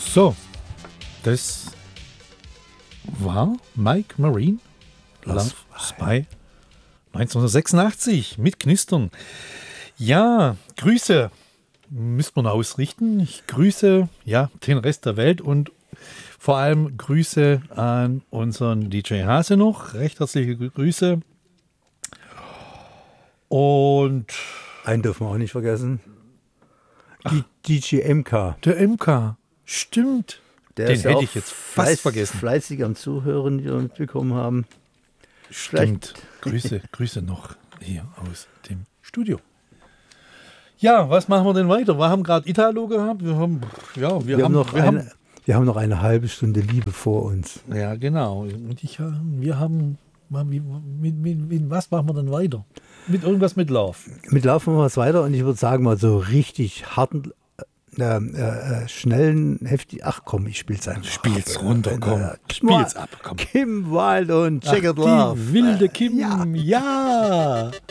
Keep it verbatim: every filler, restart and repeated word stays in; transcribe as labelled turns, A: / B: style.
A: So, das war Mike Marine, Love Spy, neunzehnhundertsechsundachtzig mit Knistern. Ja, Grüße müsste man ausrichten. Ich grüße ja, den Rest der Welt und vor allem Grüße an unseren D J Hase noch. Recht herzliche Grüße. Und
B: einen dürfen wir auch nicht vergessen. Die D J M K.
A: Der M K, stimmt.
B: Der
A: Den
B: ist
A: hätte
B: auch
A: ich jetzt
B: fleiß,
A: fast vergessen.
B: Fleißig am Zuhören, die wir mitbekommen haben.
A: Stimmt. Grüße, Grüße noch hier aus dem Studio. Ja, was machen wir denn weiter? Wir haben gerade Italo gehabt. Wir haben, ja, wir,
B: Wir, haben,
A: haben
B: noch
A: wir
B: eine,
A: haben,
B: wir haben noch eine halbe Stunde Liebe vor uns.
A: ja, genau. Und ich, wir haben, mit, mit, mit, mit was machen wir dann weiter? Mit irgendwas mit Love.
B: Mit Laufen wir was weiter und ich würde sagen, mal so richtig harten, äh, äh, schnellen, heftig. Ach komm, ich spiel's einfach.
A: Spiel's runter,
B: Äh,
A: komm.
B: äh,
A: Spiel's ab, komm.
B: Kim Wilde und Checkered
A: Ach,
B: Love.
A: die wilde Kim,
B: Ja.
A: ja.